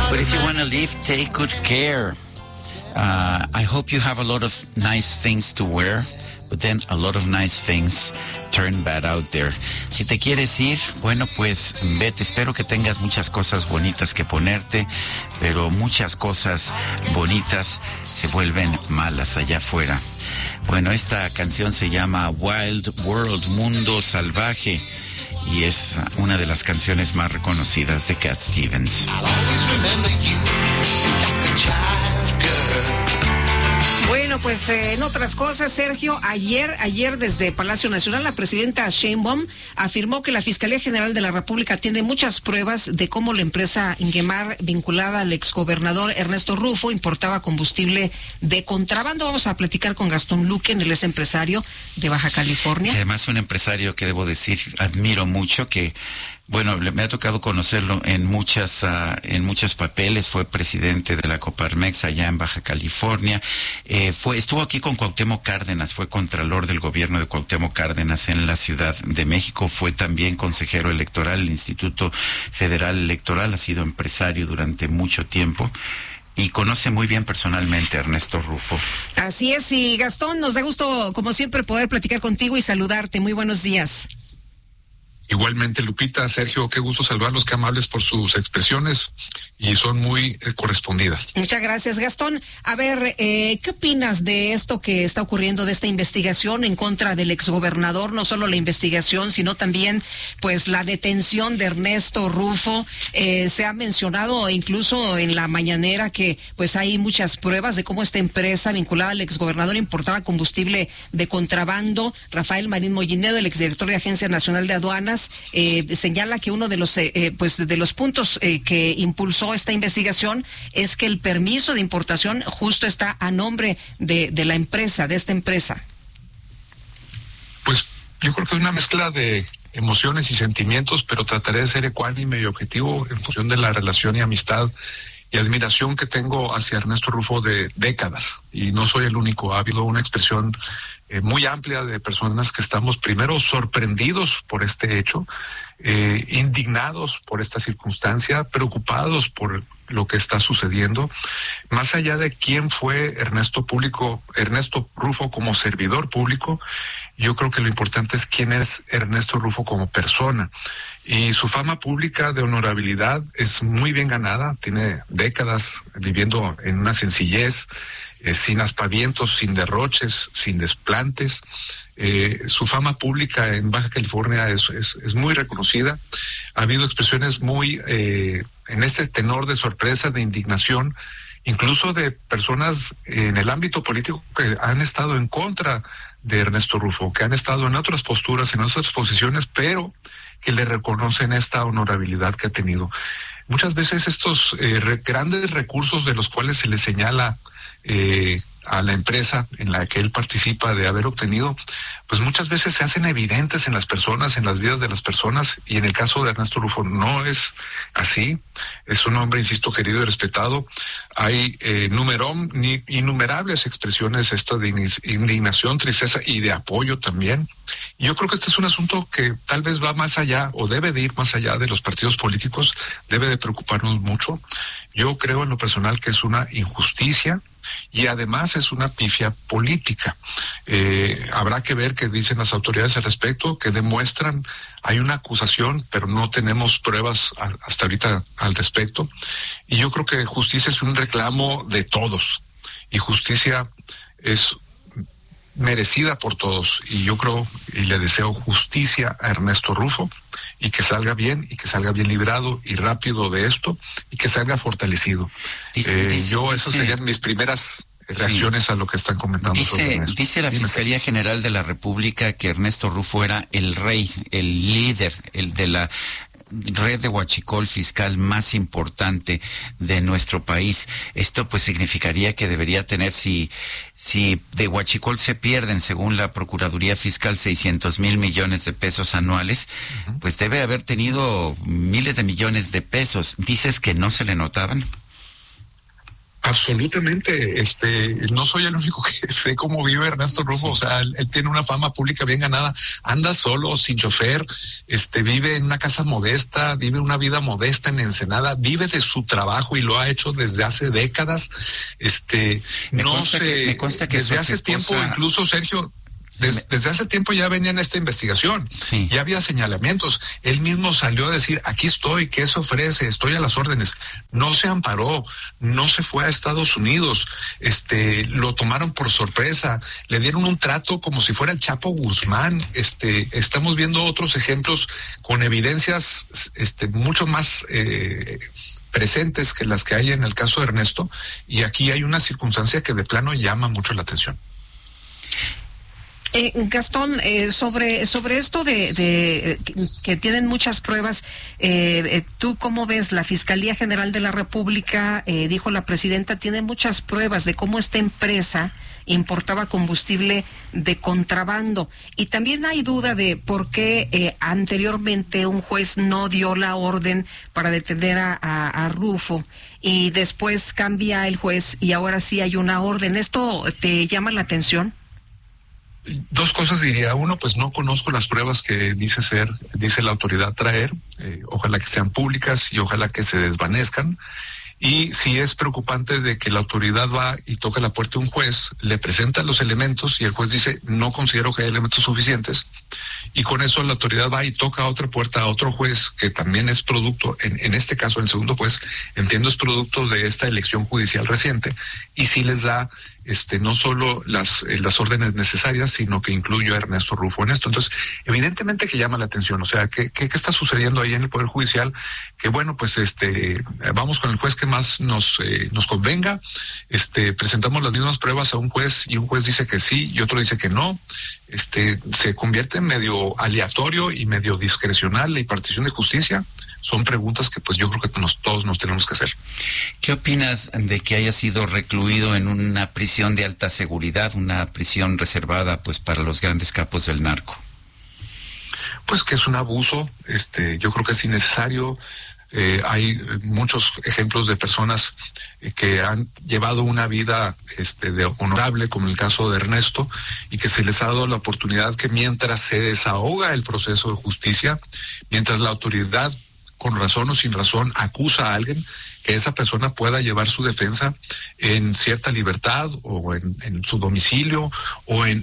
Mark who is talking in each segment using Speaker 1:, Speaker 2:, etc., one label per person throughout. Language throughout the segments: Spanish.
Speaker 1: But if you want to live, take good care. I hope you have a lot of nice things to wear, but then a lot of nice things turn bad out there. Si te quieres ir, bueno, pues vete. Espero que tengas muchas cosas bonitas que ponerte, pero muchas cosas bonitas se vuelven malas allá afuera. Bueno, esta canción se llama Wild World, Mundo Salvaje, y es una de las canciones más reconocidas de Cat Stevens.
Speaker 2: Bueno, pues en otras cosas, Sergio, ayer desde Palacio Nacional, la presidenta Sheinbaum afirmó que la Fiscalía General de la República tiene muchas pruebas de cómo la empresa Ingemar, vinculada al exgobernador Ernesto Rufo, importaba combustible de contrabando. Vamos a platicar con Gastón Luquen, él es empresario de Baja California.
Speaker 1: Además, un empresario que debo decir, admiro mucho, que bueno, me ha tocado conocerlo en muchos papeles. Fue presidente de la Coparmex allá en Baja California. Estuvo aquí con Cuauhtémoc Cárdenas, fue contralor del gobierno de Cuauhtémoc Cárdenas en la Ciudad de México. Fue también consejero electoral del Instituto Federal Electoral. Ha sido empresario durante mucho tiempo y conoce muy bien personalmente a Ernesto Rufo.
Speaker 2: Así es, y Gastón, nos da gusto, como siempre, poder platicar contigo y saludarte. Muy buenos días.
Speaker 3: Igualmente, Lupita, Sergio, qué gusto saludarlos, qué amables por sus expresiones y son muy correspondidas.
Speaker 2: Muchas gracias, Gastón. A ver, ¿qué opinas de esto que está ocurriendo, de esta investigación en contra del exgobernador? No solo la investigación, sino también pues la detención de Ernesto Rufo. Se ha mencionado incluso en la mañanera que pues hay muchas pruebas de cómo esta empresa vinculada al exgobernador importaba combustible de contrabando. Rafael Marín Mollinedo, el exdirector de Agencia Nacional de Aduanas, señala que uno de los puntos que impulsó esta investigación es que el permiso de importación justo está a nombre de la empresa, de esta empresa.
Speaker 3: Pues yo creo que es una mezcla de emociones y sentimientos, pero trataré de ser ecuánime y objetivo en función de la relación y amistad y admiración que tengo hacia Ernesto Rufo de décadas. Y no soy el único, ha habido una expresión muy amplia de personas que estamos primero sorprendidos por este hecho, indignados por esta circunstancia, preocupados por lo que está sucediendo. Más allá de quién fue Ernesto Rufo como servidor público, yo creo que lo importante es quién es Ernesto Rufo como persona. Y su fama pública de honorabilidad es muy bien ganada, tiene décadas viviendo en una sencillez, sin aspavientos, sin derroches, sin desplantes. Su fama pública en Baja California es muy reconocida. Ha habido expresiones muy en este tenor de sorpresa, de indignación, incluso de personas en el ámbito político que han estado en contra de Ernesto Rufo, que han estado en otras posturas, en otras posiciones, pero que le reconocen esta honorabilidad que ha tenido. Muchas veces estos grandes recursos de los cuales se le señala a la empresa en la que él participa de haber obtenido, pues muchas veces se hacen evidentes en las personas, en las vidas de las personas, y en el caso de Ernesto Rufo no es así. Es un hombre, insisto, querido y respetado. Hay innumerables expresiones de indignación, tristeza y de apoyo también. Y yo creo que este es un asunto que tal vez va más allá, o debe de ir más allá de los partidos políticos, debe de preocuparnos mucho. Yo creo en lo personal que es una injusticia, y además es una pifia política. Habrá que ver qué dicen las autoridades al respecto, que demuestran, hay una acusación, pero no tenemos pruebas hasta ahorita al respecto. Y yo creo que justicia es un reclamo de todos, y justicia es merecida por todos. Y yo creo y le deseo justicia a Ernesto Rufo, y que salga bien librado y rápido de esto, y que salga fortalecido. Esas serían mis primeras reacciones a lo que están comentando.
Speaker 1: Dice la Fiscalía General de la República que Ernesto Rufo era el rey, el líder, el de la red de huachicol fiscal más importante de nuestro país. Esto pues significaría que debería tener, si de huachicol se pierden, según la Procuraduría Fiscal, 600,000 millones de pesos anuales, pues debe haber tenido miles de millones de pesos. ¿Dices que no se le notaban?
Speaker 3: Absolutamente, no soy el único que sé cómo vive Ernesto Rufo, sí. O sea, él tiene una fama pública bien ganada, anda solo, sin chofer, vive en una casa modesta, vive una vida modesta en Ensenada, vive de su trabajo y lo ha hecho desde hace décadas,
Speaker 1: me consta que
Speaker 3: desde hace tiempo, incluso Sergio, desde hace tiempo ya venía en esta investigación,
Speaker 1: sí.
Speaker 3: Ya había señalamientos, él mismo salió a decir, aquí estoy, ¿qué se ofrece? Estoy a las órdenes. No se amparó, no se fue a Estados Unidos, lo tomaron por sorpresa, le dieron un trato como si fuera el Chapo Guzmán, estamos viendo otros ejemplos con evidencias, mucho más, presentes que las que hay en el caso de Ernesto, y aquí hay una circunstancia que de plano llama mucho la atención.
Speaker 2: Gastón, sobre esto de que tienen muchas pruebas, ¿tú cómo ves? La Fiscalía General de la República, dijo la presidenta, tiene muchas pruebas de cómo esta empresa importaba combustible de contrabando. Y también hay duda de por qué anteriormente un juez no dio la orden para detener a Rufo y después cambia el juez y ahora sí hay una orden. ¿Esto te llama la atención?
Speaker 3: Dos cosas diría. Uno, pues no conozco las pruebas que dice la autoridad traer. Ojalá que sean públicas y ojalá que se desvanezcan. Y sí es preocupante de que la autoridad va y toca la puerta de un juez, le presenta los elementos y el juez dice, no considero que hay elementos suficientes. Y con eso la autoridad va y toca otra puerta a otro juez que también es producto, en este caso el segundo juez, entiendo es producto de esta elección judicial reciente, y sí les da no solo las órdenes necesarias, sino que incluye a Ernesto Rufo en esto. Entonces, evidentemente que llama la atención. O sea, ¿qué está sucediendo ahí en el Poder Judicial? Que bueno, pues vamos con el juez que más nos convenga, presentamos las mismas pruebas a un juez y un juez dice que sí y otro dice que no. Se convierte en medio aleatorio y medio discrecional la impartición de justicia. Son preguntas que pues yo creo que todos nos tenemos que hacer.
Speaker 1: ¿Qué opinas de que haya sido recluido en una prisión de alta seguridad, una prisión reservada pues para los grandes capos del narco?
Speaker 3: Pues que es un abuso, yo creo que es innecesario. Hay muchos ejemplos de personas que han llevado una vida honorable, como el caso de Ernesto, y que se les ha dado la oportunidad que mientras se desahoga el proceso de justicia, mientras la autoridad, con razón o sin razón, acusa a alguien, que esa persona pueda llevar su defensa en cierta libertad o en su domicilio o en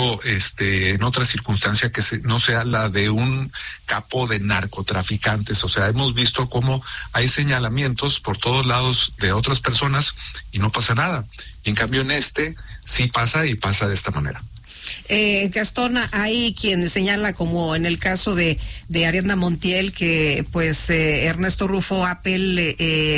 Speaker 3: en otra circunstancia que no sea la de un capo de narcotraficantes. O sea, hemos visto cómo hay señalamientos por todos lados de otras personas y no pasa nada. Y en cambio en sí pasa y pasa de esta manera.
Speaker 2: Gastón, hay quien señala, como en el caso de Ariadna Montiel, que pues Ernesto Rufo, Apple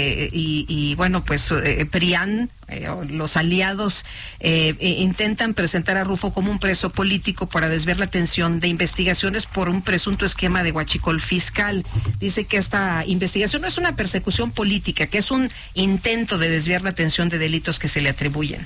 Speaker 2: y bueno, pues PRIAN, los aliados intentan presentar a Rufo como un preso político para desviar la atención de investigaciones por un presunto esquema de huachicol fiscal. Dice que esta investigación no es una persecución política, que es un intento de desviar la atención de delitos que se le atribuyen.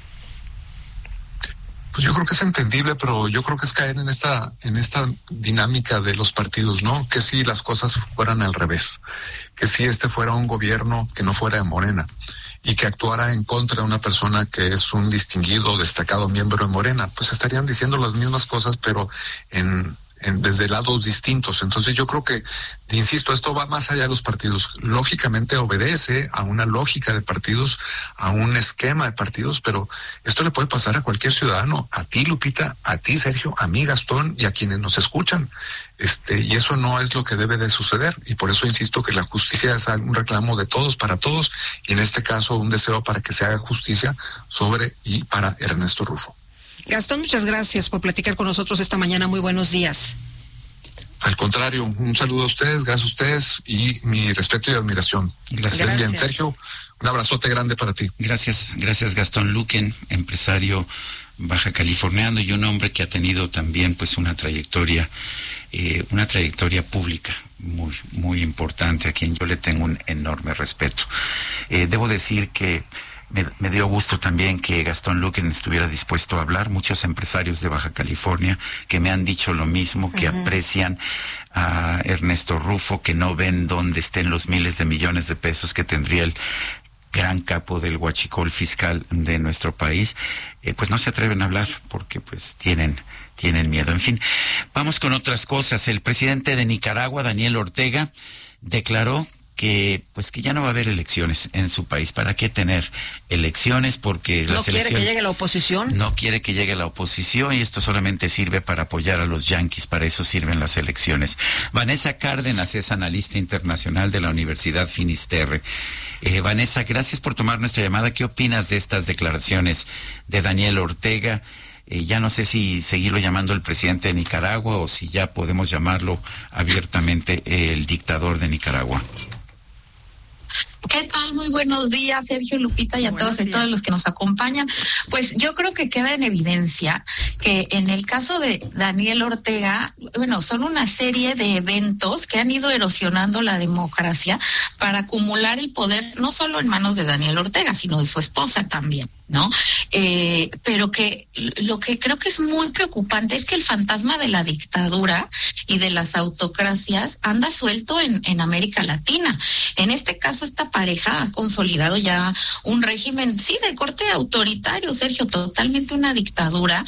Speaker 3: Pues yo creo que es entendible, pero yo creo que es caer en esta dinámica de los partidos, ¿no? Que si las cosas fueran al revés, que si fuera un gobierno que no fuera de Morena y que actuara en contra de una persona que es un distinguido, destacado miembro de Morena, pues estarían diciendo las mismas cosas, pero desde lados distintos. Entonces yo creo que, insisto, esto va más allá de los partidos. Lógicamente obedece a una lógica de partidos, a un esquema de partidos, pero esto le puede pasar a cualquier ciudadano, a ti, Lupita, a ti, Sergio, a mí, Gastón, y a quienes nos escuchan. Y eso no es lo que debe de suceder, y por eso insisto que la justicia es un reclamo de todos para todos, y en este caso un deseo para que se haga justicia sobre y para Ernesto Rufo.
Speaker 2: Gastón, muchas gracias por platicar con nosotros esta mañana. Muy buenos días.
Speaker 3: Al contrario, un saludo a ustedes, gracias a ustedes y mi respeto y admiración.
Speaker 1: Gracias.
Speaker 3: Bien, Sergio, un abrazote grande para ti.
Speaker 1: Gracias Gastón Luquen, empresario baja californiano y un hombre que ha tenido también pues una trayectoria pública muy, muy importante, a quien yo le tengo un enorme respeto. Debo decir que me dio gusto también que Gastón Luquen estuviera dispuesto a hablar. Muchos empresarios de Baja California que me han dicho lo mismo, que aprecian a Ernesto Rufo, que no ven dónde estén los miles de millones de pesos que tendría él gran capo del huachicol fiscal de nuestro país, pues no se atreven a hablar porque pues tienen miedo. En fin, vamos con otras cosas. El presidente de Nicaragua, Daniel Ortega, declaró que ya no va a haber elecciones en su país. ¿Para qué tener elecciones? Porque las elecciones...
Speaker 2: ¿No quiere que llegue la oposición?
Speaker 1: No quiere que llegue la oposición, y esto solamente sirve para apoyar a los yanquis. Para eso sirven las elecciones. Vanessa Cárdenas es analista internacional de la Universidad Finisterre. Vanessa, gracias por tomar nuestra llamada. ¿Qué opinas de estas declaraciones de Daniel Ortega? Ya no sé si seguirlo llamando el presidente de Nicaragua o si ya podemos llamarlo abiertamente el dictador de Nicaragua.
Speaker 4: ¿Qué tal? Muy buenos días, Sergio, Lupita, y a todos los que nos acompañan. Pues yo creo que queda en evidencia que en el caso de Daniel Ortega, son una serie de eventos que han ido erosionando la democracia para acumular el poder, no solo en manos de Daniel Ortega, sino de su esposa también, ¿no? Pero que lo que creo que es muy preocupante es que el fantasma de la dictadura y de las autocracias anda suelto en América Latina. En este caso, esta pareja ha consolidado ya un régimen, sí, de corte autoritario, Sergio, totalmente una dictadura.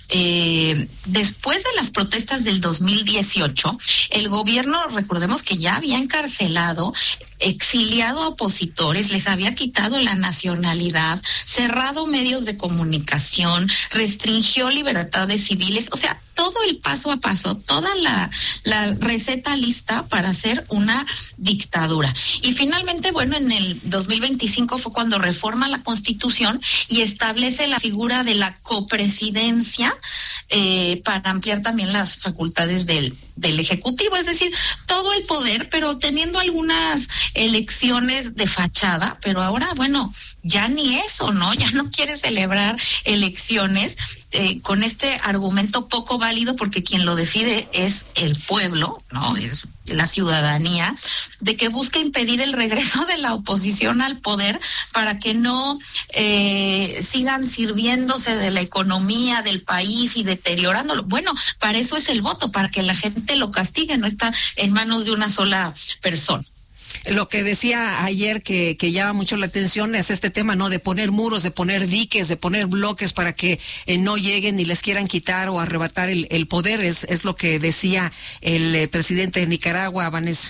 Speaker 4: Después de las protestas del 2018, el gobierno, recordemos que ya había encarcelado, exiliado a opositores, les había quitado la nacionalidad, cerrado medios de comunicación, restringió libertades civiles, o sea, todo el paso a paso, toda la receta lista para hacer una dictadura. Y finalmente, en el 2025 fue cuando reforma la Constitución y establece la figura de la copresidencia para ampliar también las facultades del Ejecutivo, es decir, todo el poder, pero teniendo algunas elecciones de fachada, pero ahora, ya ni eso, ¿no? Ya no quiere celebrar elecciones con este argumento poco válido, porque quien lo decide es el pueblo, ¿no? Es la ciudadanía, de que busca impedir el regreso de la oposición al poder para que no sigan sirviéndose de la economía del país y deteriorándolo. Para eso es el voto, para que la gente lo castigue, no está en manos de una sola persona.
Speaker 2: Lo que decía ayer que llama mucho la atención es este tema, ¿no? De poner muros, de poner diques, de poner bloques para que no lleguen ni les quieran quitar o arrebatar el poder. Es lo que decía el presidente de Nicaragua, Vanessa.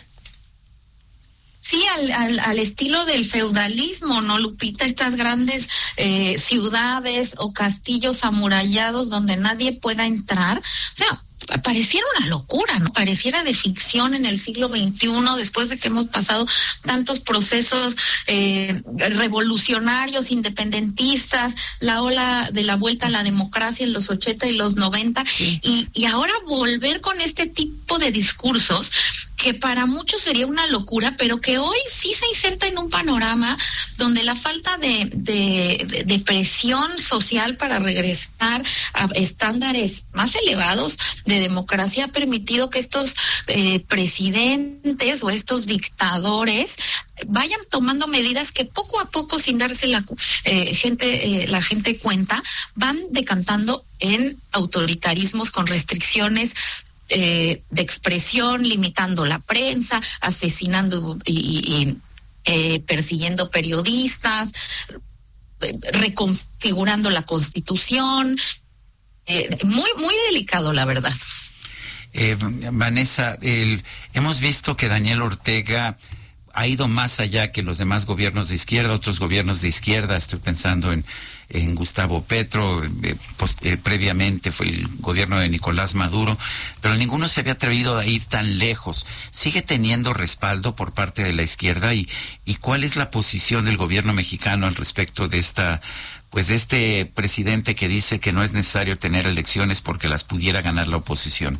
Speaker 4: Sí, al estilo del feudalismo, ¿no, Lupita? Estas grandes ciudades o castillos amurallados donde nadie pueda entrar. O sea, pareciera una locura, ¿no? Pareciera de ficción en el siglo XXI, después de que hemos pasado tantos procesos revolucionarios, independentistas, la ola de la vuelta a la democracia en los 80 y los 90, sí. Y ahora volver con este tipo de discursos que para muchos sería una locura, pero que hoy sí se inserta en un panorama donde la falta de presión social para regresar a estándares más elevados de democracia ha permitido que estos presidentes o estos dictadores vayan tomando medidas que poco a poco, sin darse la gente cuenta, van decantando en autoritarismos con restricciones de expresión, limitando la prensa, asesinando y persiguiendo periodistas, reconfigurando la Constitución. Muy, muy delicado, la verdad.
Speaker 1: Vanessa, hemos visto que Daniel Ortega ha ido más allá que los demás gobiernos de izquierda, otros gobiernos de izquierda. Estoy pensando en Gustavo Petro, previamente fue el gobierno de Nicolás Maduro, pero ninguno se había atrevido a ir tan lejos. ¿Sigue teniendo respaldo por parte de la izquierda? ¿Y cuál es la posición del gobierno mexicano al respecto de de este presidente que dice que no es necesario tener elecciones porque las pudiera ganar la oposición?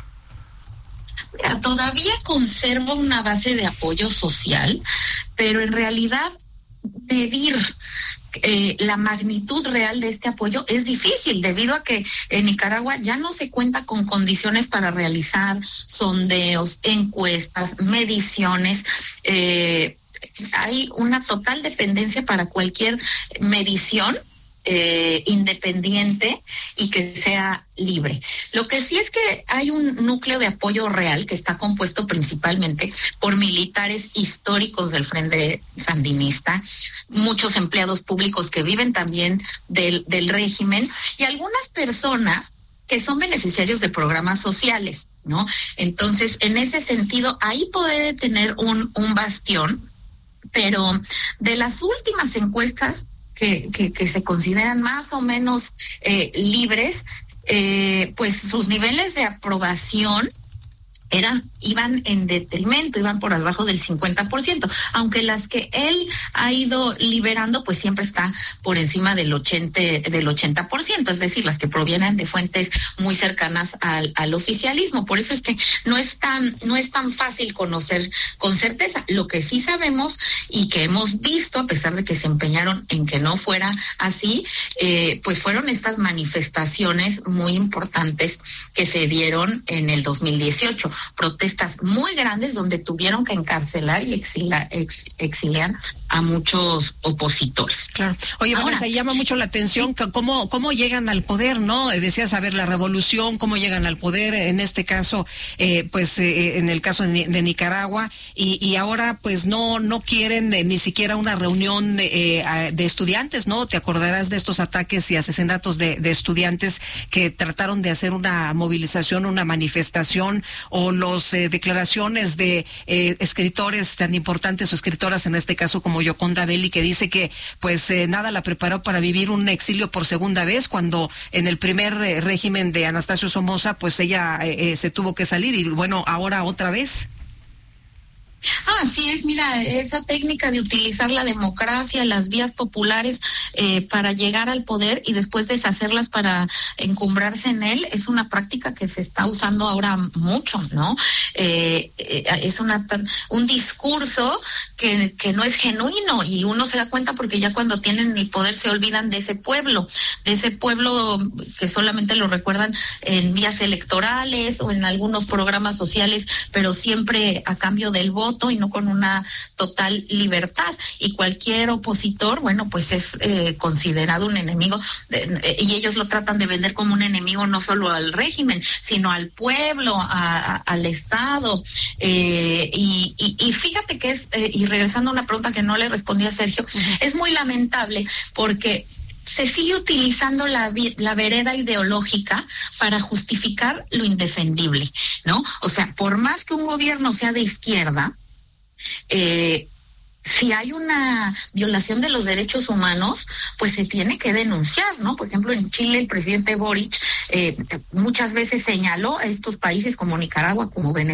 Speaker 4: Todavía conserva una base de apoyo social, pero en realidad medir la magnitud real de este apoyo es difícil, debido a que en Nicaragua ya no se cuenta con condiciones para realizar sondeos, encuestas, mediciones. Hay una total dependencia para cualquier medición independiente y que sea libre. Lo que sí es que hay un núcleo de apoyo real que está compuesto principalmente por militares históricos del Frente Sandinista, muchos empleados públicos que viven también del régimen y algunas personas que son beneficiarios de programas sociales, ¿no? Entonces, en ese sentido, ahí puede tener un bastión, pero de las últimas encuestas que se consideran más o menos libres, pues sus niveles de aprobación iban en detrimento, iban por abajo del 50%, aunque las que él ha ido liberando, pues siempre está por encima del 80%, es decir, las que provienen de fuentes muy cercanas al oficialismo. Por eso es que no es tan fácil conocer con certeza. Lo que sí sabemos y que hemos visto, a pesar de que se empeñaron en que no fuera así, pues fueron estas manifestaciones muy importantes que se dieron en el 2018. Protestas muy grandes donde tuvieron que encarcelar y exiliar a muchos opositores.
Speaker 2: Claro. Oye, Vanessa, llama mucho la atención sí. cómo llegan al poder, ¿no? Decías, a ver, la revolución, cómo llegan al poder, en este caso, en el caso de Nicaragua, y ahora pues no quieren ni siquiera una reunión de estudiantes, ¿no? Te acordarás de estos ataques y asesinatos de estudiantes que trataron de hacer una movilización, una manifestación, o las declaraciones de escritores tan importantes o escritoras, en este caso como Yoconda Belli, que dice que pues nada la preparó para vivir un exilio por segunda vez, cuando en el primer régimen de Anastasio Somoza pues ella se tuvo que salir, y bueno, ahora otra vez.
Speaker 4: Así es, mira, esa técnica de utilizar la democracia, las vías populares para llegar al poder y después deshacerlas para encumbrarse en él, es una práctica que se está usando ahora mucho, ¿no? Es un discurso que no es genuino, y uno se da cuenta porque ya cuando tienen el poder se olvidan de ese pueblo que solamente lo recuerdan en vías electorales o en algunos programas sociales, pero siempre a cambio del voto y no con una total libertad. Y cualquier opositor, bueno, pues es considerado un enemigo, y ellos lo tratan de vender como un enemigo no solo al régimen, sino al pueblo, al Estado. Y fíjate que y regresando a una pregunta que no le respondí a Sergio, es muy lamentable porque se sigue utilizando la vereda ideológica para justificar lo indefendible, ¿no? O sea, por más que un gobierno sea de izquierda, si hay una violación de los derechos humanos, pues se tiene que denunciar, ¿no? Por ejemplo, en Chile el presidente Boric muchas veces señaló a estos países como Nicaragua, como Venezuela,